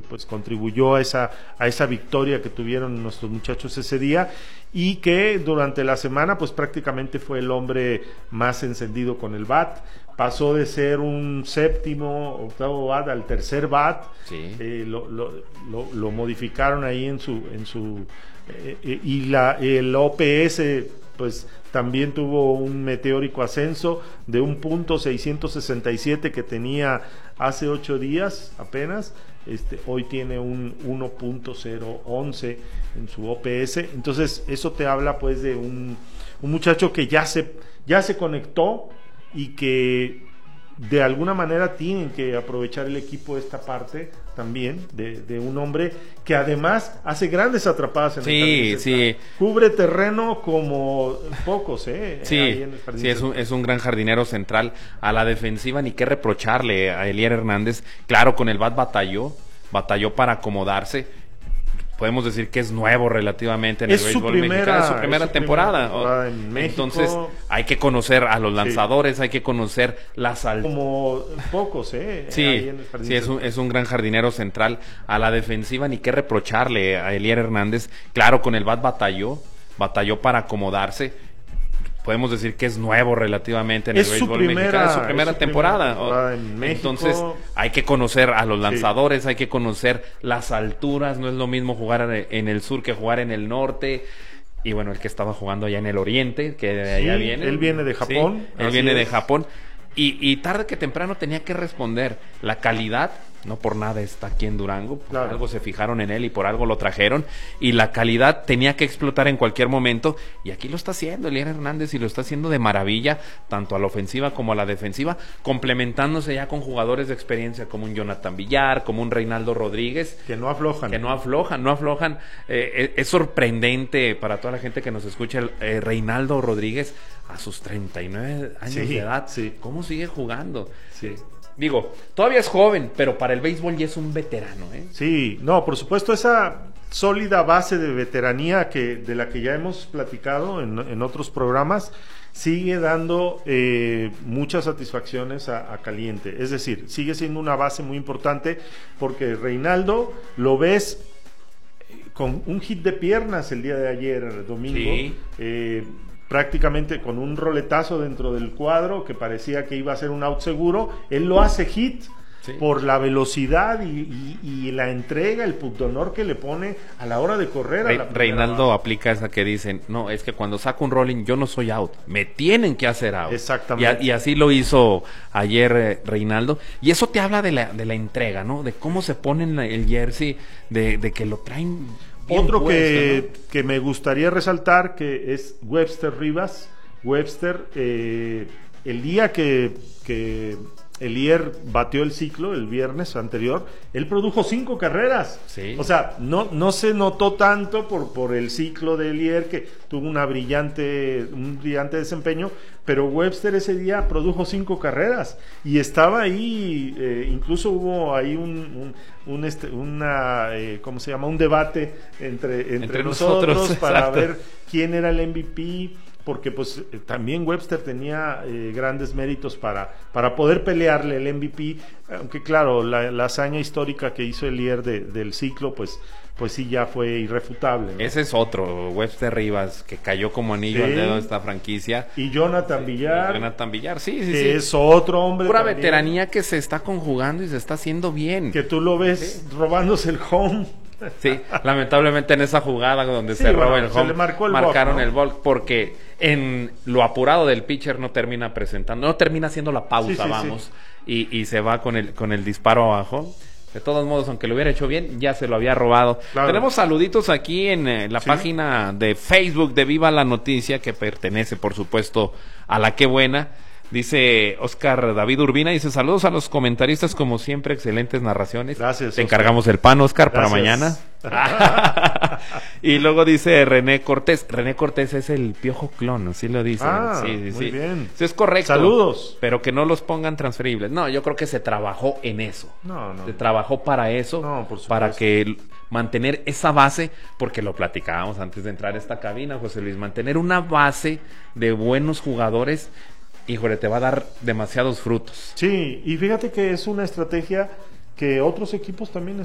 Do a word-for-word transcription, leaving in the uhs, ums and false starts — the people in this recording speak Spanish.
pues contribuyó a esa, a esa victoria que tuvieron nuestros muchachos ese día, y que durante la semana pues prácticamente fue el hombre más encendido con el bat. Pasó de ser un séptimo, octavo bat al tercer bat. Sí. Eh, lo, lo, lo, lo modificaron ahí en su, en su eh, eh, y la, el O P S pues también tuvo un meteórico ascenso de un punto seiscientos sesenta y siete que tenía hace ocho días apenas. Este, hoy tiene un uno punto cero once en su O P S. Entonces eso te habla pues de un, un muchacho que ya se, ya se conectó, y que de alguna manera tienen que aprovechar el equipo esta parte también de, de un hombre que además hace grandes atrapadas en sí, el jardín sí. Cubre terreno como pocos, ¿eh? Sí, Ahí en el jardín sí es, un, es un gran jardinero central. A la defensiva ni qué reprocharle a Elier Hernández. Claro, con el bat batalló, batalló para acomodarse. Podemos decir que es nuevo relativamente en es el béisbol primera, mexicano, es su primera es su temporada. Primera temporada en México. Entonces hay que conocer a los lanzadores, sí. Hay que conocer las alturas. Como pocos, ¿eh? Sí, Ahí en el sí es, un, es un gran jardinero central. A la defensiva ni qué reprocharle a Elier Hernández. Claro, con el bat batalló, batalló para acomodarse. Podemos decir que es nuevo relativamente en es el béisbol primera, mexicano, es su primera es su temporada. Primera temporada en México. Entonces hay que conocer a los lanzadores, sí. Hay que conocer las alturas. No es lo mismo jugar en el sur que jugar en el norte. Y bueno, el que estaba jugando allá en el oriente, que de allá sí, viene. Él viene de Japón. Sí, él viene es. de Japón. Y, y tarde que temprano tenía que responder. La calidad, no por nada está aquí en Durango, por claro. algo se fijaron en él y por algo lo trajeron, y la calidad tenía que explotar en cualquier momento, y aquí lo está haciendo Elier Hernández, y lo está haciendo de maravilla, tanto a la ofensiva como a la defensiva, complementándose ya con jugadores de experiencia como un Jonathan Villar, como un Reinaldo Rodríguez, que no aflojan, que no aflojan, no aflojan. Eh, es, es sorprendente para toda la gente que nos escucha, el, eh, Reinaldo Rodríguez a sus treinta y nueve años sí, de edad, sí. ¿Cómo sigue jugando? Sí. Digo, todavía es joven, pero para el béisbol ya es un veterano, ¿eh? Sí, no, por supuesto, esa sólida base de veteranía que de la que ya hemos platicado en, en otros programas sigue dando eh, muchas satisfacciones a, a Caliente. Es decir, sigue siendo una base muy importante, porque Reinaldo lo ves con un hit de piernas el día de ayer, domingo. Sí. Eh, prácticamente con un roletazo dentro del cuadro que parecía que iba a ser un out seguro, él lo hace hit, sí. Por la velocidad y, y, y la entrega, el pundonor que le pone a la hora de correr. Re, a la Reinaldo base. Aplica esa que dicen, no, es que cuando saco un rolling yo no soy out, me tienen que hacer out. Exactamente. Y, a, y así lo hizo ayer eh, Reinaldo, y eso te habla de la, de la entrega, ¿no? De cómo se ponen el jersey, de, de que lo traen... Otro puesto, que, ¿no? que me gustaría resaltar, que es Webster Rivas. Webster, eh, el día que, que Elier batió el ciclo, el viernes anterior, él produjo cinco carreras. Sí. O sea, no, no se notó tanto por, por el ciclo de Elier, que tuvo una brillante, un brillante desempeño, pero Webster ese día produjo cinco carreras y estaba ahí, eh, incluso hubo ahí un, un, un este, una, eh, ¿cómo se llama? Un debate entre, entre, entre nosotros, nosotros para exacto. ver quién era el M V P, porque pues eh, también Webster tenía eh, grandes méritos para, para poder pelearle el M V P, aunque claro, la, la hazaña histórica que hizo Elier de, del ciclo, pues pues sí ya fue irrefutable, ¿no? Ese es otro, Webster Rivas, que cayó como anillo sí. al dedo de esta franquicia. Y Jonathan sí, Villar. Jonathan Villar, sí, sí, que sí. es otro hombre. Pura también, veteranía que se está conjugando y se está haciendo bien. Que tú lo ves sí. robándose el home. Sí, lamentablemente en esa jugada donde sí, se bueno, roba el home, le marcó el marcaron walk, ¿no? el walk, porque en lo apurado del pitcher no termina presentando, no termina haciendo la pausa, sí, sí, vamos, sí. Y, y se va con el, con el disparo abajo. De todos modos, aunque lo hubiera hecho bien, ya se lo había robado. Claro. Tenemos saluditos aquí en eh, la ¿sí? página de Facebook de Viva la Noticia, que pertenece, por supuesto, a La Qué Buena. Dice Oscar David Urbina, dice saludos a los comentaristas, como siempre, excelentes narraciones. Gracias. Te Oscar. Encargamos el pan, Oscar, Gracias. Para mañana. Y luego dice René Cortés. René Cortés es el Piojo Clon, así lo dice. Ah, sí, sí, muy sí. bien. Sí, es correcto. Saludos. Pero que no los pongan transferibles. No, yo creo que se trabajó en eso. No, no. Se trabajó para eso, no, por supuesto. Para que mantener esa base, porque lo platicábamos antes de entrar a esta cabina, José Luis, mantener una base de buenos jugadores. Híjole, te va a dar demasiados frutos. Sí, y fíjate que es una estrategia que otros equipos también